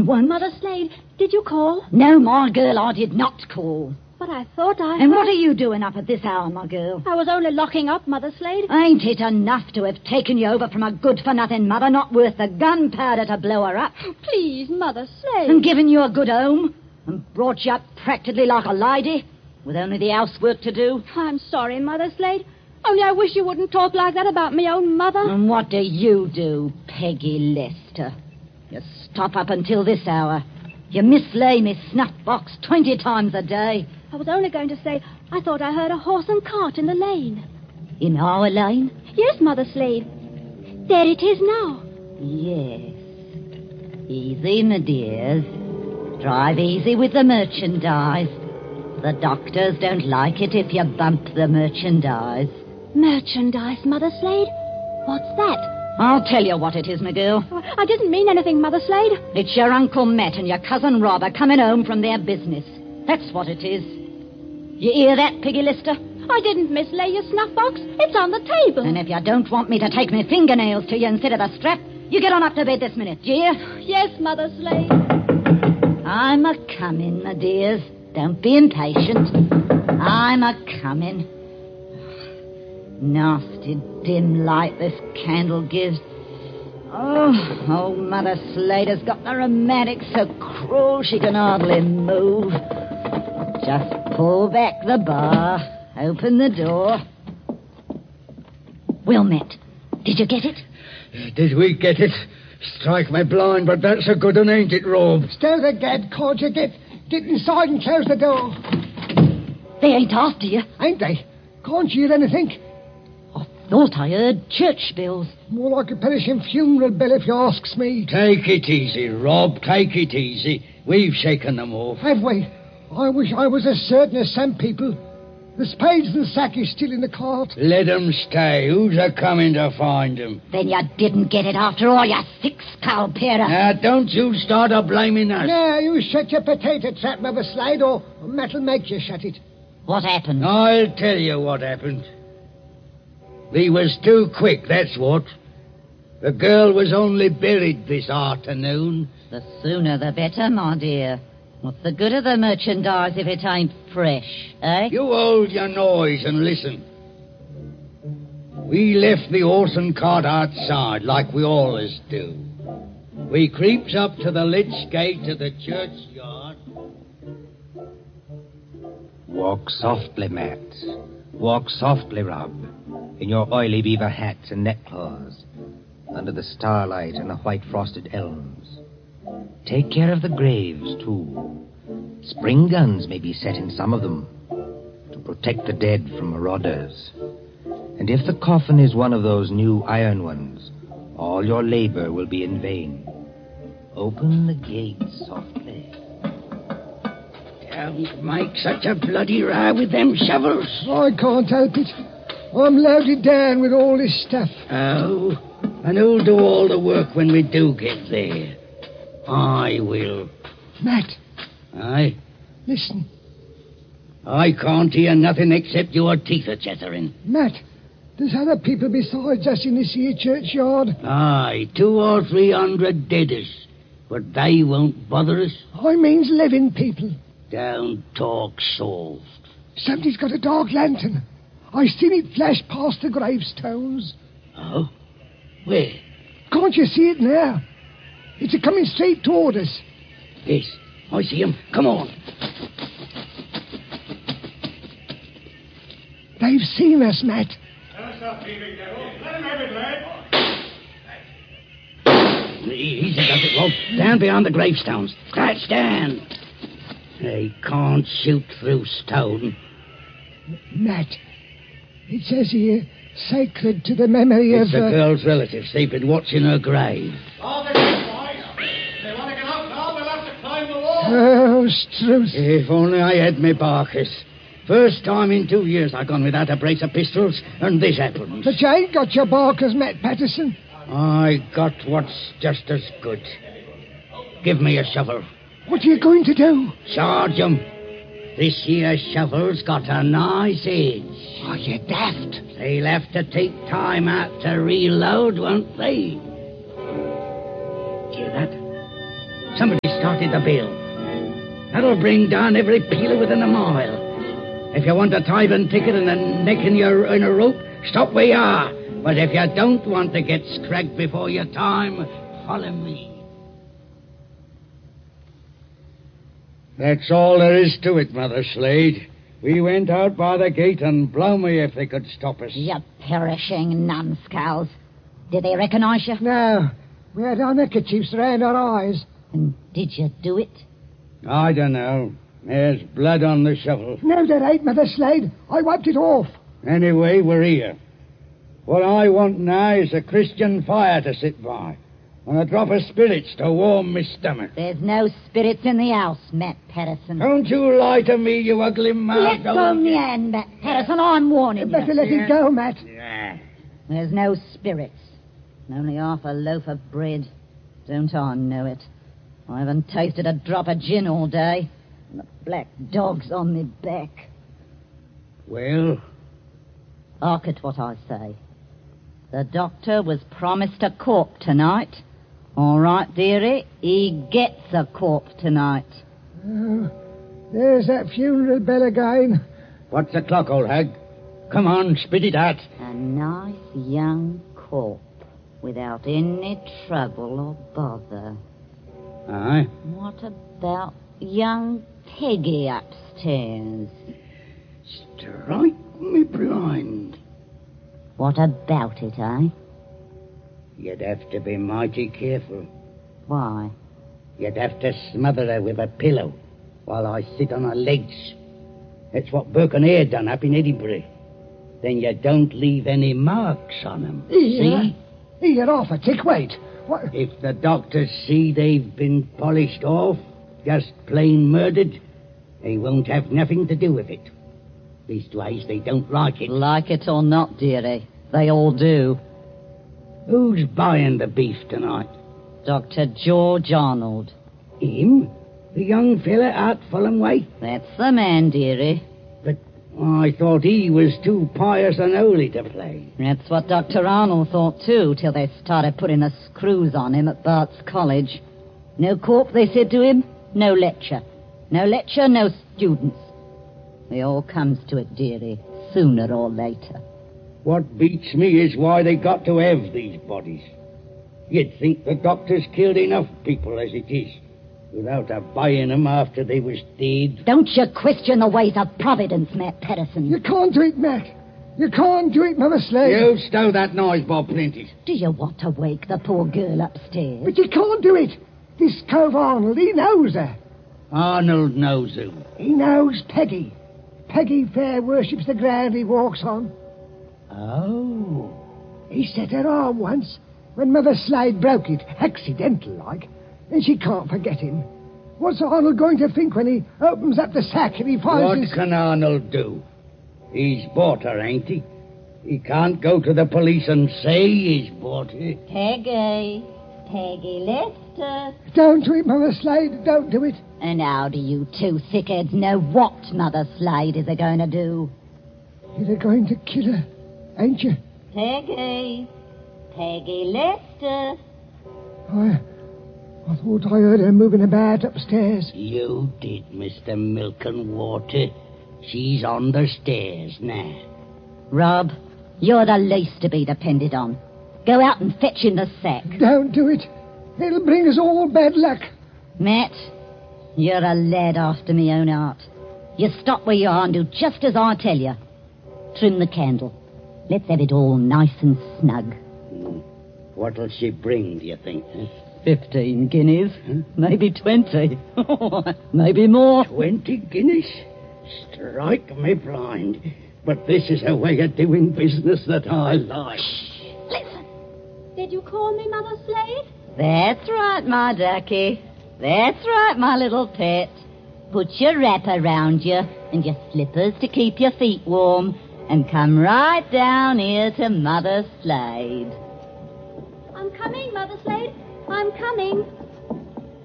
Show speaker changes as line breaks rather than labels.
phone once.
Mother Slade, did you call?
No, my girl, I did not call.
But I thought I
And
heard...
what are you doing up at this hour, my girl?
I was only locking up, Mother Slade.
Ain't it enough to have taken you over from a good-for-nothing mother not worth the gunpowder to blow her up?
Please, Mother Slade.
And given you a good home and brought you up practically like a lady with only the housework to do?
I'm sorry, Mother Slade. Only I wish you wouldn't talk like that about me own mother.
And what do you do, Peggy Lester? You stop up until this hour. You mislay me snuff box 20 times a day.
I was only going to say I thought I heard a horse and cart in the lane.
In our lane?
Yes, Mother Slade. There it is now.
Yes. Easy, my dears. Drive easy with the merchandise. The doctors don't like it if you bump the merchandise.
Merchandise, Mother Slade? What's that?
I'll tell you what it is, my girl.
I didn't mean anything, Mother Slade.
It's your Uncle Matt and your cousin Rob are coming home from their business. That's what it is. You hear that, Peggy Lister?
I didn't mislay your snuff box. It's on the table.
And if you don't want me to take my fingernails to you instead of the strap, you get on up to bed this minute, do you?
Yes, Mother Slade.
I'm a-coming, my dears. Don't be impatient. I'm a-coming. Nasty dim light this candle gives. Oh, old Mother Slater's got the rheumatics so cruel she can hardly move. Just pull back the bar, open the door. Well, Matt, did you get it?
Did we get it? Strike me blind, but that's a good one, ain't it, Rob?
Stow the gad, can't you? Get inside and close the door.
They ain't after you.
Ain't they? Can't you hear anything?
I thought I heard church bells.
More like a perishing funeral bell, if you asks me.
Take it easy, Rob. Take it easy. We've shaken them off.
Have we? I wish I was as certain as some people. The spades and sack is still in the cart.
Let 'em stay. Who's a-coming to find 'em?
Then you didn't get it after all, you six-skull pair of...
Now, don't you start a-blaming us.
Now, you shut your potato trap, Mother Slade, or Matt'll make you shut it.
What happened?
I'll tell you what happened. We was too quick, that's what. The girl was only buried this afternoon.
The sooner the better, my dear. What's the good of the merchandise if it ain't fresh, eh?
You hold your noise and listen. We left the horse and cart outside, like we always do. We creeps up to the lich gate of the churchyard.
Walk softly, Matt. Walk softly, Rob, in your oily beaver hats and neckcloths, under the starlight and the white frosted elms. Take care of the graves, too. Spring guns may be set in some of them to protect the dead from marauders. And if the coffin is one of those new iron ones, all your labor will be in vain. Open the gates softly.
Don't make such a bloody row with them shovels.
I can't help it. I'm loaded down with all this stuff.
Oh, and who'll do all the work when we do get there? I will.
Matt,
Aye?
listen.
I can't hear nothing except your teeth are chattering.
Matt, there's other people besides us in this here churchyard.
Aye, 200 or 300 deaders. But they won't bother us.
I means living people.
Don't talk soft.
Somebody's got a dark lantern. I seen it flash past the gravestones.
Oh? Where?
Can't you see it now? It's a-coming straight toward us.
Yes, I see him. Come on.
They've seen us, Matt.
Easy does it, Rob. Down behind the gravestones. Crouch down. They can't shoot through stone.
Matt, it says here, sacred to the memory
It's
of...
the girl's relatives. They've been watching her grave.
Oh, Struth.
If only I had me Barkers. First time in 2 years I've gone without a brace of pistols, and this happens.
But you ain't got your barkers, Matt Patterson.
I got what's just as good. Give me a shovel.
What are you going to do?
Charge 'em. This here shovel's got a nice edge.
Oh, you're daft.
They'll have to take time out to reload, won't they? Hear that? Somebody started the bill. That'll bring down every peeler within a mile. If you want a tithing ticket and a neck in a rope, stop where you are. But if you don't want to get scragged before your time, follow me. That's all there is to it, Mother Slade. We went out by the gate, and blow me if they could stop us.
You perishing numbskulls. Did they recognize you?
No. We had our neckerchiefs around our eyes.
And did you do it?
I don't know. There's blood on the shovel.
No, there ain't, Mother Slade. I wiped it off.
Anyway, we're here. What I want now is a Christian fire to sit by, and a drop of spirits to warm my stomach.
There's no spirits in the house, Matt Patterson.
Don't you lie to me, you ugly mouth.
Let go me hand, Matt Patterson. I'm warning you.
Better let it go, Matt.
Yeah.
There's no spirits. Only half a loaf of bread. Don't I know it? I haven't tasted a drop of gin all day. And the black dog's on me back.
Well?
Hark at what I say. The doctor was promised a corp tonight. All right, dearie, he gets a corp tonight.
There's that funeral bell again.
What's the clock, old hag? Come on, spit it out.
A nice young corp without any trouble or bother.
Aye?
What about young Peggy upstairs?
Strike me blind.
What about it, eh?
You'd have to be mighty careful.
Why?
You'd have to smother her with a pillow while I sit on her legs. That's what Burke and Hare done up in Edinburgh. Then you don't leave any marks on them. See?
Here, off a tick, wait. What?
If the doctors see they've been polished off, just plain murdered, they won't have nothing to do with it. Leastwise, they don't like it.
Like it or not, dearie, they all do.
Who's buying the beef tonight?
Dr. George Arnold.
Him? The young fella out Fulham way?
That's the man, dearie.
But I thought he was too pious and holy to play.
That's what Dr. Arnold thought, too, till they started putting the screws on him at Bart's College. No corp, they said to him. No lecture. No lecture, no students. It all comes to it, dearie, sooner or later.
What beats me is why they got to have these bodies. You'd think the doctors killed enough people as it is, without a buying them after they was dead.
Don't you question the ways of Providence, Matt Patterson.
You can't do it, Matt. You can't do it, Mother Slade.
You stow that noise, Bob Prentice.
Do you want to wake the poor girl upstairs?
But you can't do it. This cove Arnold, he knows her.
Arnold knows who.
He knows Peggy. Peggy fair worships the ground he walks on.
Oh.
He set her arm once when Mother Slade broke it, accidental like, and she can't forget him. What's Arnold going to think when he opens up the sack and he finds
What
his...
can Arnold do? He's bought her, ain't he? He can't go to the police and say he's bought her.
Peggy. Peggy Lester.
Don't do it, Mother Slade. Don't do it.
And how do you two thickheads know what Mother Slade is going to do?
You're going to kill her, ain't you?
Peggy. Peggy Lester.
I thought I heard her moving about upstairs.
You did, Mr. Milk and Water. She's on the stairs now.
Rob, you're the least to be depended on. Go out and fetch in the sack.
Don't do it. It'll bring us all bad luck.
Matt, you're a lad after me own heart. You stop where you are and do just as I tell you. Trim the candle. Let's have it all nice and snug.
What'll she bring, do you think?
15 guineas. Maybe 20. Maybe more.
20 guineas? Strike me blind. But this is a way of doing business that I like.
Listen. Did you call me Mother Slade?
That's right, my ducky. That's right, my little pet. Put your wrap around you and your slippers to keep your feet warm and come right down here to Mother Slade.
I'm coming, Mother Slade. I'm coming.